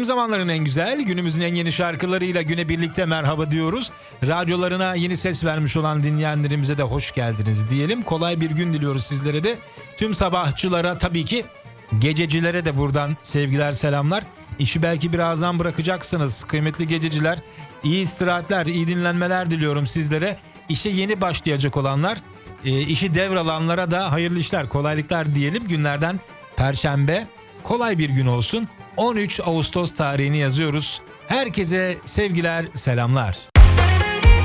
Tüm zamanların en güzel, günümüzün en yeni şarkılarıyla güne birlikte merhaba diyoruz. Radyolarına yeni ses vermiş olan dinleyenlerimize de hoş geldiniz diyelim. Kolay bir gün diliyoruz sizlere de. Tüm sabahçılara, tabii ki gececilere de buradan sevgiler, selamlar. İşi belki birazdan bırakacaksınız kıymetli gececiler. İyi istirahatler, iyi dinlenmeler diliyorum sizlere. İşe yeni başlayacak olanlar, işi devralanlara da hayırlı işler, kolaylıklar diyelim. Günlerden Perşembe, kolay bir gün olsun. 13 Ağustos tarihini yazıyoruz. Herkese sevgiler, selamlar.